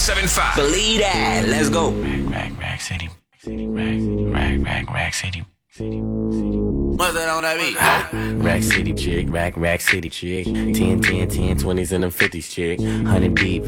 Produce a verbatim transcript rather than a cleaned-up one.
seven five. Believe that. Let's go. Rack, rack, rack city. Rack, rack, rack, rack city. What's that on that beat? Rack city chick, rack, rack city chick. ten, ten, ten, twenties and them fifties chick. one hundred deep.